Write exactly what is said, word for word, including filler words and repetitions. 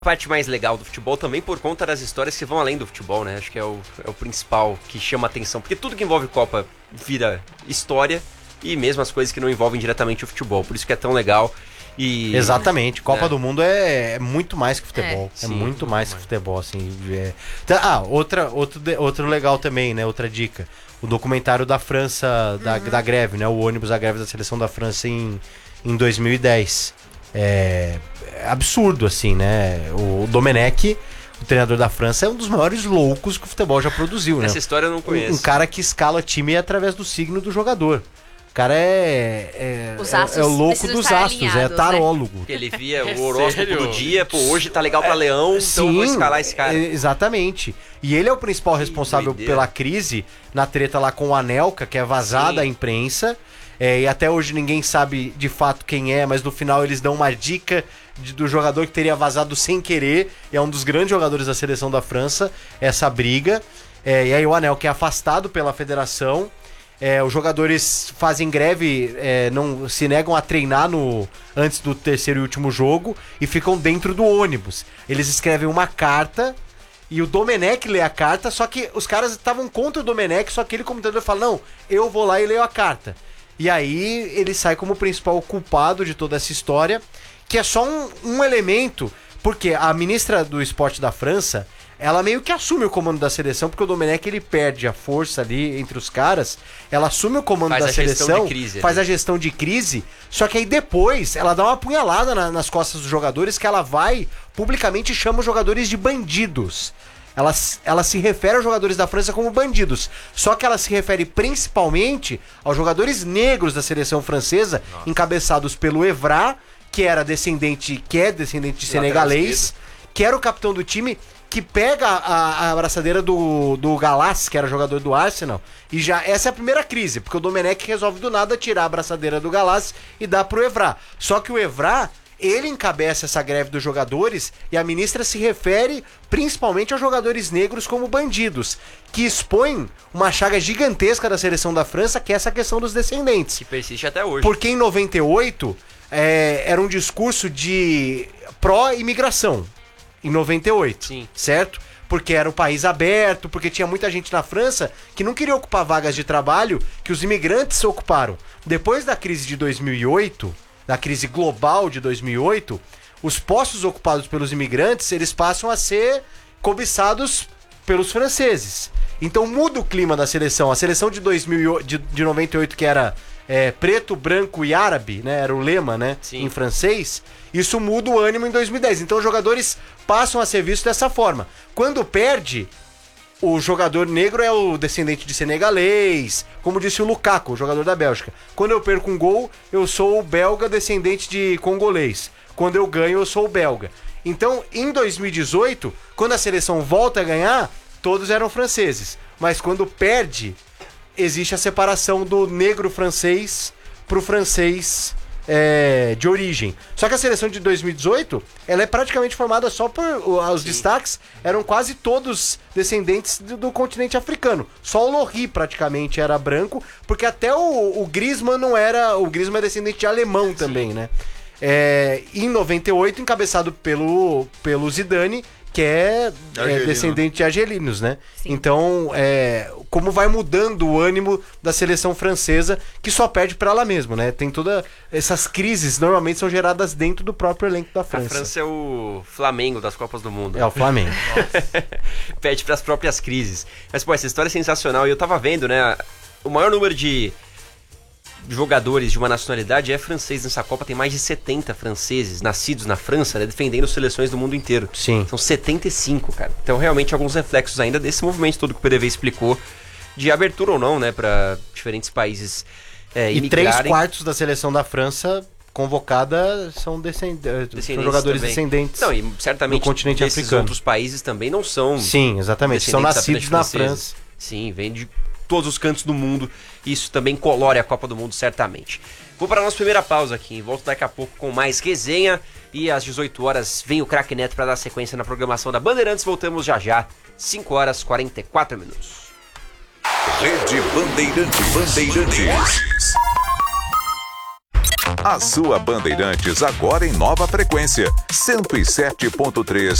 parte mais legal do futebol também por conta das histórias que vão além do futebol, né? Acho que é o, é o principal que chama atenção, porque tudo que envolve Copa vira história e mesmo as coisas que não envolvem diretamente o futebol, por isso que é tão legal. E, Exatamente, Copa né? do Mundo é, é muito mais que futebol, é, é sim, muito mais mais que futebol, assim. É... Ah, outra, outro, outro legal também, né? Outra dica, o documentário da França, da, uhum. da greve, né? O ônibus da greve da seleção da França em, em dois mil e dez. É, é absurdo, assim, né? O Domenech, o treinador da França, é um dos maiores loucos que o futebol já produziu, né? Essa história eu não conheço. Um, um cara que escala time através do signo do jogador. O cara é, é, é, é o louco dos astros, é tarólogo. Né? Ele via o horóscopo do dia, pô, hoje tá legal pra Leão, é, então sim, eu vou escalar esse cara. É, exatamente. E ele é o principal responsável pela crise na treta lá com o Anelka, que é vazada à imprensa. É, e até hoje ninguém sabe de fato quem é, mas no final eles dão uma dica de, do jogador que teria vazado sem querer. E é um dos grandes jogadores da seleção da França, essa briga. É, e aí o Anelka é afastado pela federação. É, os jogadores fazem greve, é, não se negam a treinar no, antes do terceiro e último jogo e ficam dentro do ônibus. Eles escrevem uma carta e o Domenech lê a carta, só que os caras estavam contra o Domenech, só que ele, como treinador, fala, não, eu vou lá e leio a carta. E aí ele sai como principal culpado de toda essa história, que é só um, um elemento, porque a ministra do esporte da França, ela meio que assume o comando da seleção, porque o Domenech ele perde a força ali entre os caras, ela assume o comando faz da seleção, crise, faz né? a gestão de crise, só que aí depois ela dá uma punhalada na, nas costas dos jogadores, que ela vai publicamente e chama os jogadores de bandidos. Ela, ela se refere aos jogadores da França como bandidos. Só que ela se refere principalmente aos jogadores negros da seleção francesa, Nossa. encabeçados pelo Evra, que era descendente, que é descendente de senegalês, que era o capitão do time, que pega a, a abraçadeira do, do Galás, que era jogador do Arsenal, e já essa é a primeira crise, porque o Domenech resolve do nada tirar a abraçadeira do Galás e dá pro Evra. Só que o Evra, ele encabeça essa greve dos jogadores e a ministra se refere principalmente aos jogadores negros como bandidos, que expõem uma chaga gigantesca da seleção da França, que é essa questão dos descendentes. Que persiste até hoje. Porque em noventa e oito é, era um discurso de pró-imigração. Em noventa e oito, Sim. certo? Porque era um país aberto, porque tinha muita gente na França que não queria ocupar vagas de trabalho que os imigrantes ocuparam. Depois da crise de dois mil e oito... da crise global de dois mil e oito, os postos ocupados pelos imigrantes, eles passam a ser cobiçados pelos franceses. Então muda o clima da seleção. A seleção de, dois mil e oito, de, de noventa e oito, que era é, preto, branco e árabe, né, era o lema, né, em francês, isso muda o ânimo em dois mil e dez. Então os jogadores passam a ser vistos dessa forma. Quando perde, o jogador negro é o descendente de senegalês, como disse o Lukaku, o jogador da Bélgica. Quando eu perco um gol, eu sou o belga descendente de congolês. Quando eu ganho, eu sou o belga. Então, em dois mil e dezoito, quando a seleção volta a ganhar, todos eram franceses. Mas quando perde, existe a separação do negro francês pro francês é, de origem. Só que a seleção de dois mil e dezoito, ela é praticamente formada só por... Os Sim. destaques eram quase todos descendentes do, do continente africano. Só o Lohri praticamente era branco, porque até o, o Griezmann não era... O Griezmann é descendente de alemão Sim. também, né? É, em noventa e oito, encabeçado pelo, pelo Zidane, que é, é descendente de argelinos, né? Sim. Então, é, como vai mudando o ânimo da seleção francesa, que só perde para ela mesma, né? Tem todas essas crises, normalmente são geradas dentro do próprio elenco da França. A França é o Flamengo das Copas do Mundo. É o Flamengo. Perde para as próprias crises. Mas, pô, essa história é sensacional. E eu tava vendo, né? O maior número de jogadores de uma nacionalidade é francês nessa Copa. Tem mais de setenta franceses nascidos na França, né, defendendo seleções do mundo inteiro. Sim. São setenta e cinco, cara. Então realmente alguns reflexos ainda desse movimento todo que o P D V explicou, de abertura ou não, né, para diferentes países é, e imigrarem. Três quartos da seleção da França convocada são, descend... são jogadores também. descendentes não, e certamente do continente desses africano. Outros países também não são. Sim, exatamente. São nascidos na França. Sim, vem de todos os cantos do mundo. Isso também colore a Copa do Mundo, certamente. Vou para a nossa primeira pausa aqui. Volto daqui a pouco com mais resenha. E às dezoito horas vem o Craque Neto para dar sequência na programação da Bandeirantes. Voltamos já já. cinco horas e quarenta e quatro minutos. Rede Bandeirantes. Bandeirantes. A sua Bandeirantes agora em nova frequência, cento e sete ponto três